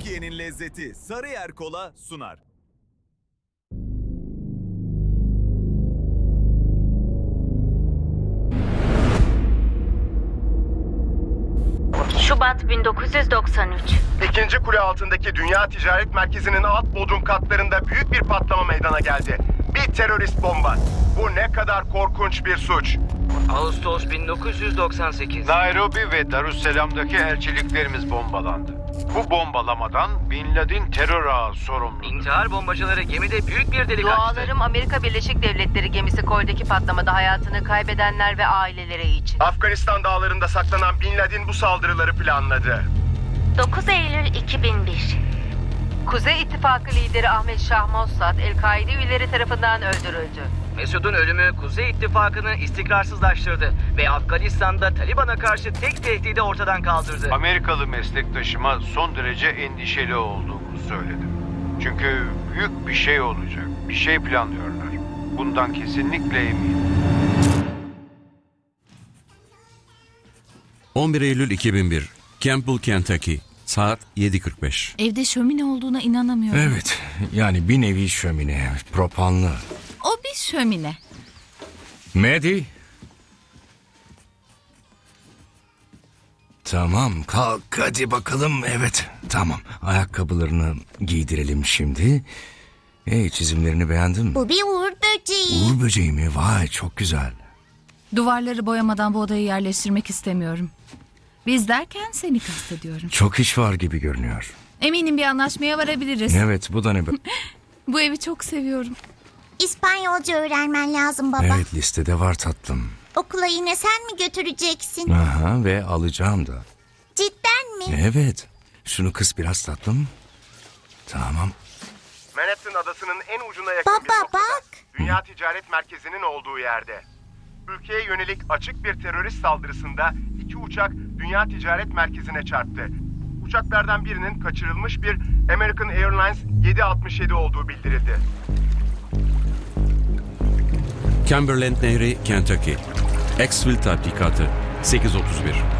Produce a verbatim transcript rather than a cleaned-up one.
Türkiye'nin lezzeti Sarıyer Kola sunar. Şubat bin dokuz yüz doksan üç. İkinci kule altındaki Dünya Ticaret Merkezi'nin alt bodrum katlarında büyük bir patlama meydana geldi. Bir terörist bomba. Bu ne kadar korkunç bir suç. Ağustos bin dokuz yüz doksan sekiz. Nairobi ve Darüsselam'daki elçiliklerimiz bombalandı. Bu bombalamadan Bin Laden terör ağı sorumlu. İntihar bombacıları gemide büyük bir delik açtı. Dualarım Amerika Birleşik Devletleri gemisi koydaki patlamada hayatını kaybedenler ve aileleri için. Afganistan dağlarında saklanan Bin Laden bu saldırıları planladı. dokuz Eylül iki bin bir. Kuzey İttifakı lideri Ahmet Şah Mossad, El-Kaide üyeleri tarafından öldürüldü. Mesud'un ölümü Kuzey İttifakı'nı istikrarsızlaştırdı ve Afganistan'da Taliban'a karşı tek tehdidi ortadan kaldırdı. Amerikalı meslektaşıma son derece endişeli olduğumu söyledim. Çünkü büyük bir şey olacak. Bir şey planlıyorlar. Bundan kesinlikle eminim. on bir Eylül iki bin bir, Campbell, Kentucky, saat yedi kırk beş. Evde şömine olduğuna inanamıyorum. Evet, yani bir nevi şömine, propanlı. O bir şömine. Maddie? Tamam, kalk hadi bakalım. Evet, tamam. Ayakkabılarını giydirelim şimdi. Hey, çizimlerini beğendin mi? Bu bir uğur böceği. Uğur böceği mi? Vay, çok güzel. Duvarları boyamadan bu odayı yerleştirmek istemiyorum. Biz derken seni kastediyorum. Çok iş var gibi görünüyor. Eminim bir anlaşmaya varabiliriz. Evet, bu da ne? Bu evi çok seviyorum. İspanyolca öğrenmen lazım baba. Evet, listede var tatlım. Okula yine sen mi götüreceksin? Aha, ve alacağım da. Cidden mi? Evet. Şunu kıs biraz tatlım. Tamam. Manhattan adasının en ucuna yakın Baba, bir noktada. bak. Dünya Ticaret Merkezi'nin olduğu yerde. Ülkeye yönelik açık bir terörist saldırısında iki uçak Dünya Ticaret Merkezi'ne çarptı. Uçaklardan birinin kaçırılmış bir American Airlines yedi altmış yedi olduğu bildirildi. Cumberland Nehri, Kentucky, Exfil tatbikatı, sekiz otuz bir.